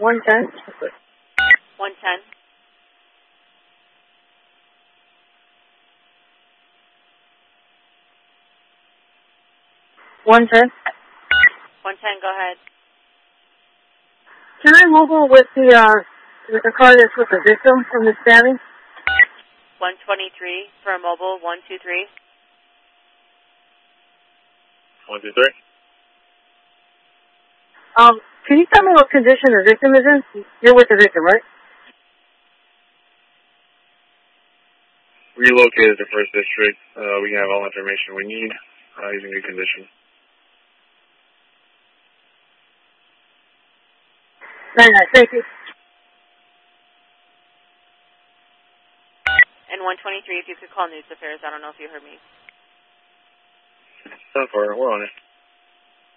110. 110. 110. 110, go ahead. Can I mobile with the car that's with the victim from the stabbing? 123 for a mobile, 123. 123. Can you tell me what condition the victim is in? You're with the victim, right? Relocated to First District. We have all information we need. He's in good condition. Very nice, thank you. And 123, if you could call News Affairs. I don't know if you heard me. So far, we're on it.